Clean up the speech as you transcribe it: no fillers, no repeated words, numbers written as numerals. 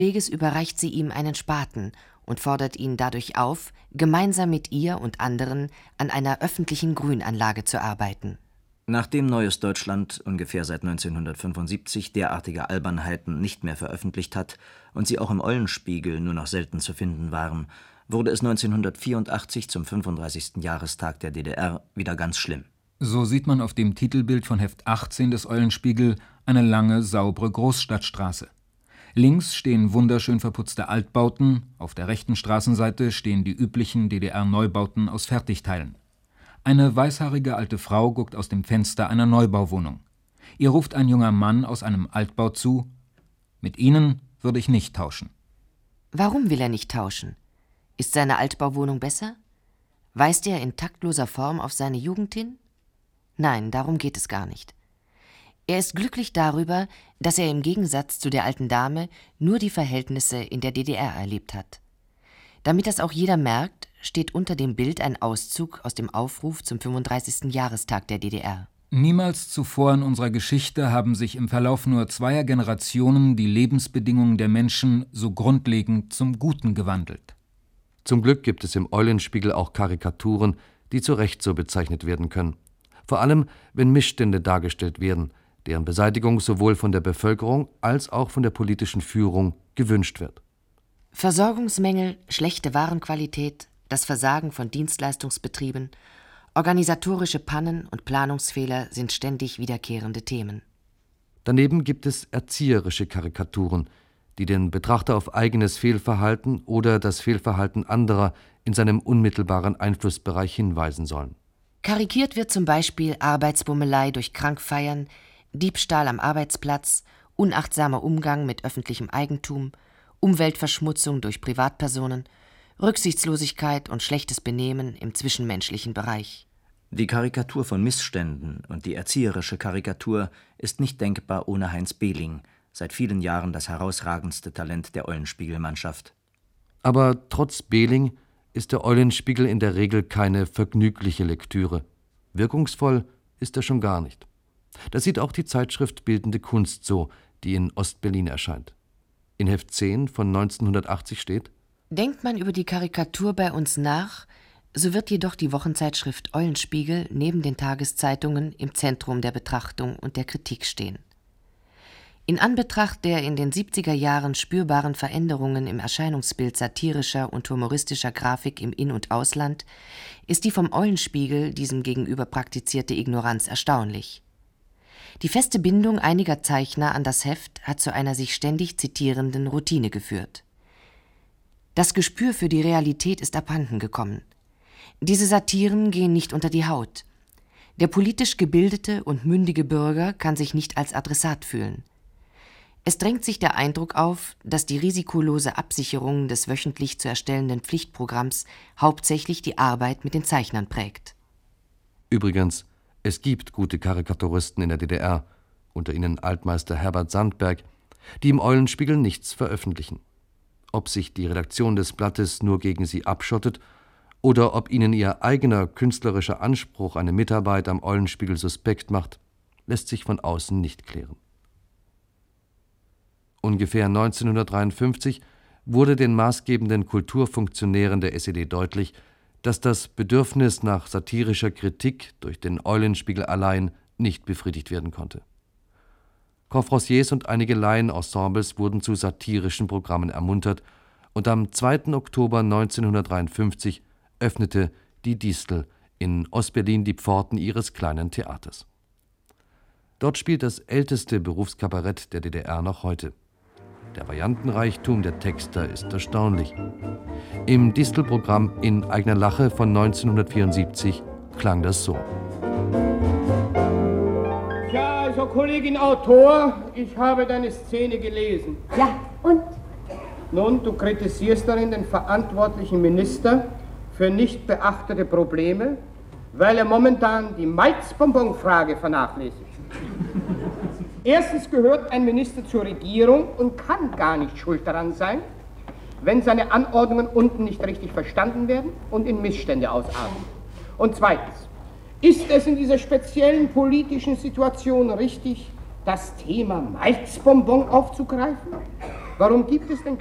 Weges überreicht sie ihm einen Spaten und fordert ihn dadurch auf, gemeinsam mit ihr und anderen an einer öffentlichen Grünanlage zu arbeiten. Nachdem Neues Deutschland ungefähr seit 1975 derartige Albernheiten nicht mehr veröffentlicht hat und sie auch im Eulenspiegel nur noch selten zu finden waren, wurde es 1984 zum 35. Jahrestag der DDR wieder ganz schlimm. So sieht man auf dem Titelbild von Heft 18 des Eulenspiegel eine lange, saubere Großstadtstraße. Links stehen wunderschön verputzte Altbauten, auf der rechten Straßenseite stehen die üblichen DDR-Neubauten aus Fertigteilen. Eine weißhaarige alte Frau guckt aus dem Fenster einer Neubauwohnung. Ihr ruft ein junger Mann aus einem Altbau zu: »Mit Ihnen würde ich nicht tauschen.« Warum will er nicht tauschen? Ist seine Altbauwohnung besser? Weist er in taktloser Form auf seine Jugend hin? Nein, darum geht es gar nicht. Er ist glücklich darüber, dass er im Gegensatz zu der alten Dame nur die Verhältnisse in der DDR erlebt hat. Damit das auch jeder merkt, steht unter dem Bild ein Auszug aus dem Aufruf zum 35. Jahrestag der DDR. Niemals zuvor in unserer Geschichte haben sich im Verlauf nur zweier Generationen die Lebensbedingungen der Menschen so grundlegend zum Guten gewandelt. Zum Glück gibt es im Eulenspiegel auch Karikaturen, die zu Recht so bezeichnet werden können. Vor allem, wenn Missstände dargestellt werden, deren Beseitigung sowohl von der Bevölkerung als auch von der politischen Führung gewünscht wird. Versorgungsmängel, schlechte Warenqualität, das Versagen von Dienstleistungsbetrieben, organisatorische Pannen und Planungsfehler sind ständig wiederkehrende Themen. Daneben gibt es erzieherische Karikaturen, die den Betrachter auf eigenes Fehlverhalten oder das Fehlverhalten anderer in seinem unmittelbaren Einflussbereich hinweisen sollen. Karikiert wird zum Beispiel Arbeitsbummelei durch Krankfeiern, Diebstahl am Arbeitsplatz, unachtsamer Umgang mit öffentlichem Eigentum, Umweltverschmutzung durch Privatpersonen, Rücksichtslosigkeit und schlechtes Benehmen im zwischenmenschlichen Bereich. Die Karikatur von Missständen und die erzieherische Karikatur ist nicht denkbar ohne Heinz Behling, seit vielen Jahren das herausragendste Talent der Eulenspiegel-Mannschaft. Aber trotz Behling ist der Eulenspiegel in der Regel keine vergnügliche Lektüre. Wirkungsvoll ist er schon gar nicht. Das sieht auch die Zeitschrift Bildende Kunst so, die in Ostberlin erscheint. In Heft 10 von 1980 steht: Denkt man über die Karikatur bei uns nach, so wird jedoch die Wochenzeitschrift Eulenspiegel neben den Tageszeitungen im Zentrum der Betrachtung und der Kritik stehen. In Anbetracht der in den 70er Jahren spürbaren Veränderungen im Erscheinungsbild satirischer und humoristischer Grafik im In- und Ausland ist die vom Eulenspiegel diesem gegenüber praktizierte Ignoranz erstaunlich. Die feste Bindung einiger Zeichner an das Heft hat zu einer sich ständig zitierenden Routine geführt. Das Gespür für die Realität ist abhanden gekommen. Diese Satiren gehen nicht unter die Haut. Der politisch gebildete und mündige Bürger kann sich nicht als Adressat fühlen. Es drängt sich der Eindruck auf, dass die risikolose Absicherung des wöchentlich zu erstellenden Pflichtprogramms hauptsächlich die Arbeit mit den Zeichnern prägt. Übrigens, es gibt gute Karikaturisten in der DDR, unter ihnen Altmeister Herbert Sandberg, die im Eulenspiegel nichts veröffentlichen. Ob sich die Redaktion des Blattes nur gegen sie abschottet oder ob ihnen ihr eigener künstlerischer Anspruch eine Mitarbeit am Eulenspiegel suspekt macht, lässt sich von außen nicht klären. Ungefähr 1953 wurde den maßgebenden Kulturfunktionären der SED deutlich, dass das Bedürfnis nach satirischer Kritik durch den Eulenspiegel allein nicht befriedigt werden konnte. Confranciers und einige Laien-Ensembles wurden zu satirischen Programmen ermuntert und am 2. Oktober 1953 öffnete die Distel in Ostberlin die Pforten ihres kleinen Theaters. Dort spielt das älteste Berufskabarett der DDR noch heute. Der Variantenreichtum der Texter ist erstaunlich. Im Distelprogramm In eigener Lache von 1974 klang das so. Tja, also Kollegin Autor, ich habe deine Szene gelesen. Ja, und? Nun, du kritisierst darin den verantwortlichen Minister für nicht beachtete Probleme, weil er momentan die Malzbonbon-Frage vernachlässigt. Erstens gehört ein Minister zur Regierung und kann gar nicht schuld daran sein, wenn seine Anordnungen unten nicht richtig verstanden werden und in Missstände ausarten. Und zweitens, ist es in dieser speziellen politischen Situation richtig, das Thema Malzbonbon aufzugreifen? Warum gibt es denn